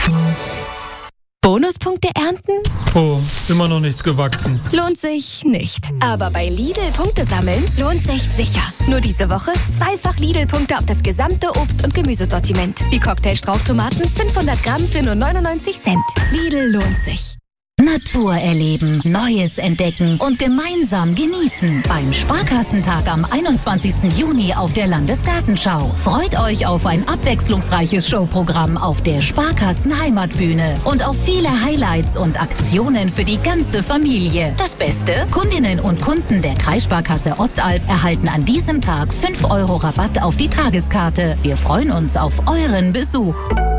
Bonuspunkte ernten? Oh, immer noch nichts gewachsen. Lohnt sich nicht. Aber bei Lidl Punkte sammeln lohnt sich sicher. Nur diese Woche 2-fach Lidl-Punkte auf das gesamte Obst- und Gemüsesortiment. Wie Cocktailstrauchtomaten 500 Gramm für nur 99 Cent. Lidl lohnt sich. Natur erleben, Neues entdecken und gemeinsam genießen. Beim Sparkassentag am 21. Juni auf der Landesgartenschau. Freut euch auf ein abwechslungsreiches Showprogramm auf der Sparkassen-Heimatbühne und auf viele Highlights und Aktionen für die ganze Familie. Das Beste? Kundinnen und Kunden der Kreissparkasse Ostalb erhalten an diesem Tag 5 € Rabatt auf die Tageskarte. Wir freuen uns auf euren Besuch.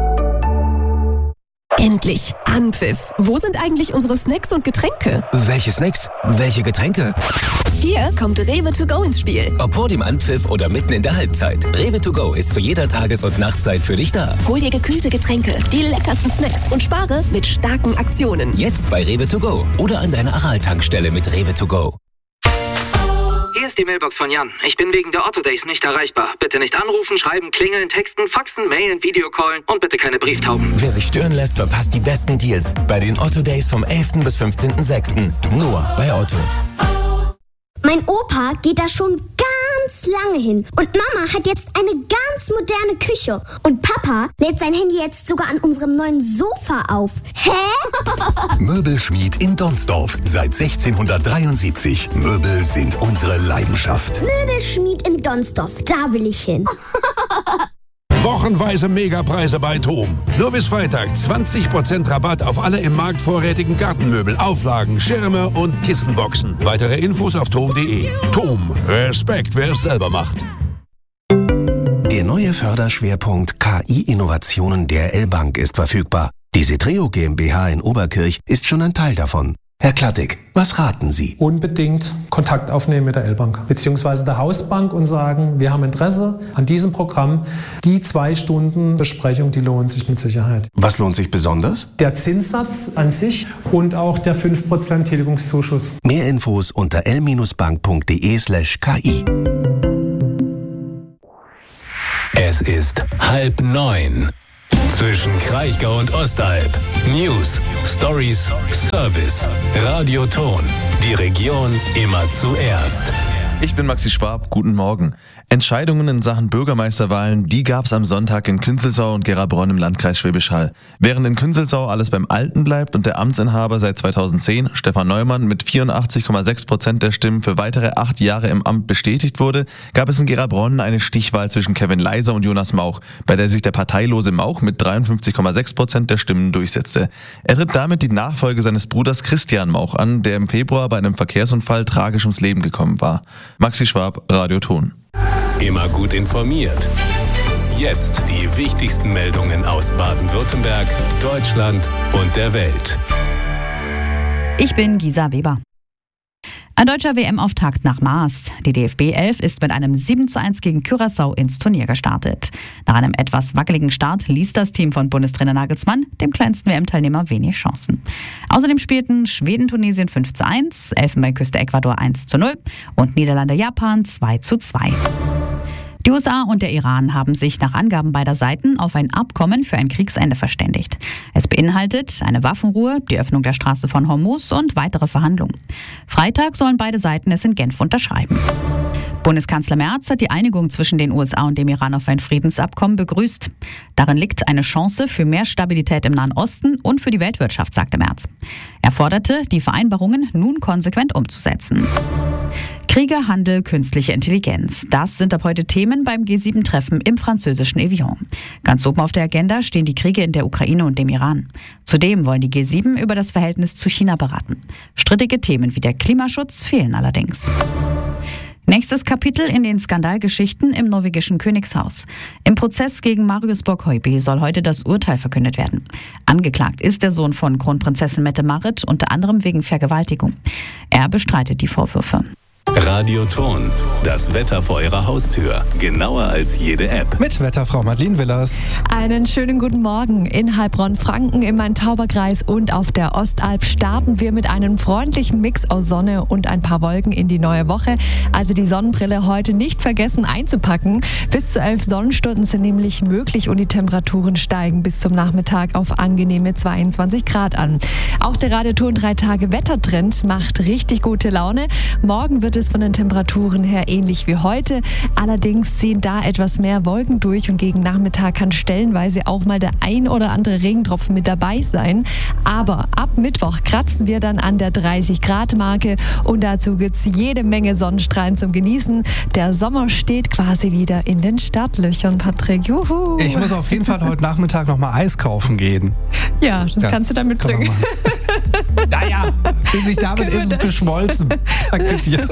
Endlich Anpfiff. Wo sind eigentlich unsere Snacks und Getränke? Welche Snacks? Welche Getränke? Hier kommt Rewe to go ins Spiel. Ob vor dem Anpfiff oder mitten in der Halbzeit. Rewe to go ist zu jeder Tages- und Nachtzeit für dich da. Hol dir gekühlte Getränke, die leckersten Snacks und spare mit starken Aktionen. Jetzt bei Rewe to go oder an deiner Aral-Tankstelle mit Rewe to go. Hier ist die Mailbox von Jan. Ich bin wegen der Otto Days nicht erreichbar. Bitte nicht anrufen, schreiben, klingeln, texten, faxen, mailen, Videocallen und bitte keine Brieftauben. Wer sich stören lässt, verpasst die besten Deals bei den Otto Days vom 11. bis 15.06. Nur bei Otto. Mein Opa geht da schon ganz lange hin. Und Mama hat jetzt eine ganz moderne Küche. Und Papa lädt sein Handy jetzt sogar an unserem neuen Sofa auf. Hä? Möbelschmied in Donsdorf. Seit 1673. Möbel sind unsere Leidenschaft. Möbelschmied in Donsdorf. Da will ich hin. Wochenweise Megapreise bei TOM. Nur bis Freitag 20% Rabatt auf alle im Markt vorrätigen Gartenmöbel, Auflagen, Schirme und Kissenboxen. Weitere Infos auf tom.de. TOM. Respekt, wer es selber macht. Der neue Förderschwerpunkt KI-Innovationen der L-Bank ist verfügbar. Die Setreo GmbH in Oberkirch ist schon ein Teil davon. Herr Klattig, was raten Sie? Unbedingt Kontakt aufnehmen mit der L-Bank bzw. der Hausbank und sagen, wir haben Interesse an diesem Programm. Die 2 Stunden Besprechung, die lohnt sich mit Sicherheit. Was lohnt sich besonders? Der Zinssatz an sich und auch der 5% Tilgungszuschuss. Mehr Infos unter l-bank.de/ki. Es ist 8:30. Zwischen Kraichgau und Ostalb. News, Stories, Service, Radioton. Die Region immer zuerst. Ich bin Maxi Schwab, guten Morgen. Entscheidungen in Sachen Bürgermeisterwahlen, die gab es am Sonntag in Künzelsau und Gerabronn im Landkreis Schwäbisch Hall. Während in Künzelsau alles beim Alten bleibt und der Amtsinhaber seit 2010, Stefan Neumann, mit 84,6% der Stimmen für weitere 8 Jahre im Amt bestätigt wurde, gab es in Gerabronn eine Stichwahl zwischen Kevin Leiser und Jonas Mauch, bei der sich der parteilose Mauch mit 53,6% der Stimmen durchsetzte. Er tritt damit die Nachfolge seines Bruders Christian Mauch an, der im Februar bei einem Verkehrsunfall tragisch ums Leben gekommen war. Maxi Schwab, Radioton. Immer gut informiert. Jetzt die wichtigsten Meldungen aus Baden-Württemberg, Deutschland und der Welt. Ich bin Gisa Weber. Ein deutscher WM-Auftakt nach Maß. Die DFB 11 ist mit einem 7:1 gegen Curaçao ins Turnier gestartet. Nach einem etwas wackeligen Start ließ das Team von Bundestrainer Nagelsmann dem kleinsten WM-Teilnehmer wenig Chancen. Außerdem spielten Schweden-Tunesien 5:1, Elfenbeinküste Ecuador 1:0 und Niederlande-Japan 2:2. Die USA und der Iran haben sich nach Angaben beider Seiten auf ein Abkommen für ein Kriegsende verständigt. Es beinhaltet eine Waffenruhe, die Öffnung der Straße von Hormuz und weitere Verhandlungen. Freitag sollen beide Seiten es in Genf unterschreiben. Bundeskanzler Merz hat die Einigung zwischen den USA und dem Iran auf ein Friedensabkommen begrüßt. Darin liegt eine Chance für mehr Stabilität im Nahen Osten und für die Weltwirtschaft, sagte Merz. Er forderte, die Vereinbarungen nun konsequent umzusetzen. Kriege, Handel, künstliche Intelligenz. Das sind ab heute Themen beim G7-Treffen im französischen Evian. Ganz oben auf der Agenda stehen die Kriege in der Ukraine und dem Iran. Zudem wollen die G7 über das Verhältnis zu China beraten. Strittige Themen wie der Klimaschutz fehlen allerdings. Nächstes Kapitel in den Skandalgeschichten im norwegischen Königshaus. Im Prozess gegen Marius Borg-Høiby soll heute das Urteil verkündet werden. Angeklagt ist der Sohn von Kronprinzessin Mette-Marit unter anderem wegen Vergewaltigung. Er bestreitet die Vorwürfe. Radioton, das Wetter vor Ihrer Haustür. Genauer als jede App. Mit Wetterfrau Madeleine Willers. Einen schönen guten Morgen. In Heilbronn-Franken, im Main-Tauber-Kreis und auf der Ostalb starten wir mit einem freundlichen Mix aus Sonne und ein paar Wolken in die neue Woche. Also die Sonnenbrille heute nicht vergessen einzupacken. Bis zu 11 Sonnenstunden sind nämlich möglich und die Temperaturen steigen bis zum Nachmittag auf angenehme 22 Grad an. Auch der Radioton 3-Tage-Wettertrend macht richtig gute Laune. Morgen wird es von den Temperaturen her ähnlich wie heute. Allerdings ziehen da etwas mehr Wolken durch und gegen Nachmittag kann stellenweise auch mal der ein oder andere Regentropfen mit dabei sein. Aber ab Mittwoch kratzen wir dann an der 30-Grad-Marke und dazu gibt es jede Menge Sonnenstrahlen zum Genießen. Der Sommer steht quasi wieder in den Startlöchern, Patrick. Juhu! Ich muss auf jeden Fall heute Nachmittag noch mal Eis kaufen gehen. Ja, das kannst du dann mitbringen. Naja, bis ich damit ist es geschmolzen. Danke dir.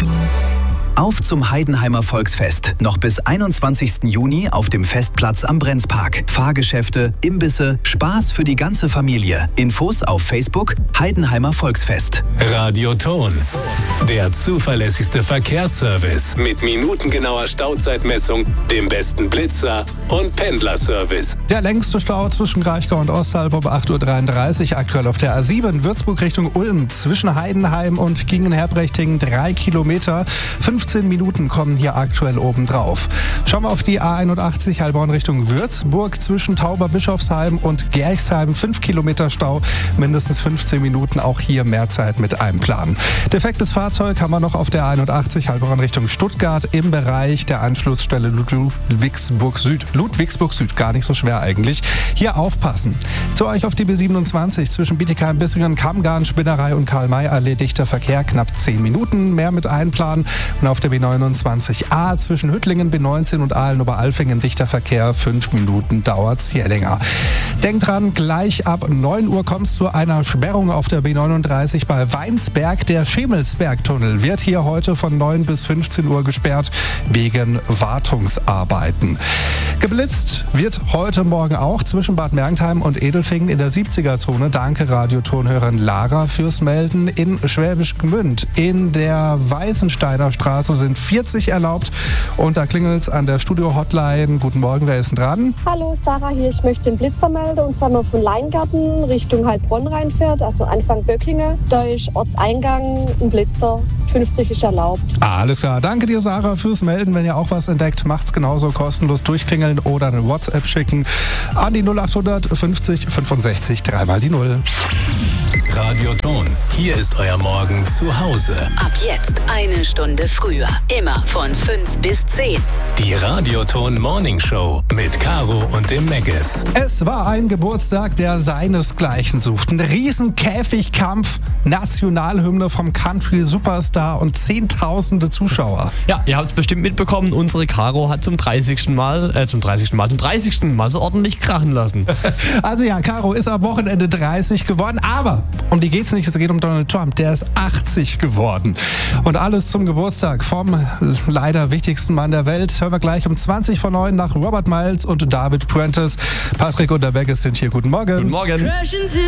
Auf zum Heidenheimer Volksfest. Noch bis 21. Juni auf dem Festplatz am Brenzpark. Fahrgeschäfte, Imbisse, Spaß für die ganze Familie. Infos auf Facebook Heidenheimer Volksfest. Radioton, der zuverlässigste Verkehrsservice mit minutengenauer Stauzeitmessung, dem besten Blitzer und Pendlerservice. Der längste Stau zwischen Kraichgau und Ostalb um 8.33 Uhr, aktuell auf der A7 Würzburg Richtung Ulm. Zwischen Heidenheim und Gingen-Herbrechting 3 Kilometer. 15 Minuten kommen hier aktuell obendrauf. Schauen wir auf die A81 Heilbronn Richtung Würzburg. Zwischen Tauber-Bischofsheim und Gerchsheim 5 Kilometer Stau. Mindestens 15 Minuten, auch hier mehr Zeit mit einplanen. Defektes Fahrzeug haben wir noch auf der A81 Heilbronn Richtung Stuttgart im Bereich der Anschlussstelle Ludwigsburg Süd. Gar nicht so schwer eigentlich. Hier aufpassen. Zu euch auf die B27 zwischen Bietigheim, Bissingen, Kammgarn, Spinnerei und Karl-May-Allee dichter Verkehr. Knapp 10 Minuten mehr mit einplanen. Und auf der B29a zwischen Hüttlingen, B19 und Aalen-Oberalfingen dichter Verkehr. 5 Minuten dauert's hier länger. Denkt dran, gleich ab 9 Uhr kommt es zu einer Sperrung auf der B39 bei Weinsberg. Der Schemelsbergtunnel wird hier heute von 9 bis 15 Uhr gesperrt wegen Wartungsarbeiten. Geblitzt wird heute Morgen auch zwischen Bad Mergentheim und Edelfingen in der 70er-Zone. Danke Radiotonhörerin Lara fürs Melden. In Schwäbisch Gmünd in der Weißensteiner Straße sind 40 erlaubt und da klingelt es an der Studio-Hotline. Guten Morgen, wer ist denn dran? Hallo, Sarah hier. Ich möchte den Blitzer melden und zwar mal von Leingarten Richtung Heilbronn reinfährt, also Anfang Böckingen. Da ist Ortseingang ein Blitzer. 50 ist erlaubt. Alles klar. Danke dir, Sarah, fürs Melden. Wenn ihr auch was entdeckt, macht's genauso kostenlos durchklingeln oder eine WhatsApp schicken an die 0800 50 65 3 die 0. Radioton, hier ist euer Morgen zu Hause. Ab jetzt eine Stunde früher. Immer von 5 bis 10. Die Radioton Morning Show mit Caro und dem Meggis. Es war ein Geburtstag, der seinesgleichen sucht. Ein Riesenkäfigkampf, Nationalhymne vom Country-Superstar und Zehntausende Zuschauer. Ja, ihr habt es bestimmt mitbekommen, unsere Caro hat zum 30. Mal so ordentlich krachen lassen. Also ja, Caro ist am Wochenende 30 geworden, aber um die geht's nicht, es geht um Donald Trump, der ist 80 geworden. Und alles zum Geburtstag vom leider wichtigsten Mann der Welt. Hören wir gleich um 20 vor 9 nach Robert Miles und David Prentice. Patrick und der Meggis sind hier. Guten Morgen. Guten Morgen.